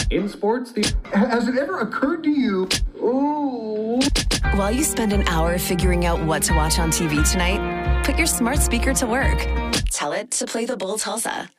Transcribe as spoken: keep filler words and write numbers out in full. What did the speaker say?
In sports, the... Has it ever occurred to you? Ooh. While you spend an hour figuring out what to watch on T V tonight, put your smart speaker to work. Tell it to play the Bull Tulsa.